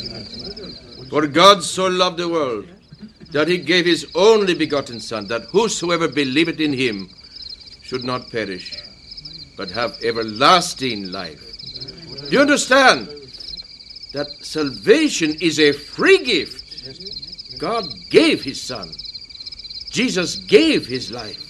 For God so loved the world that he gave his only begotten Son, that whosoever believeth in him should not perish, but have everlasting life. Do you understand that salvation is a free gift? God gave his Son. Jesus gave his life.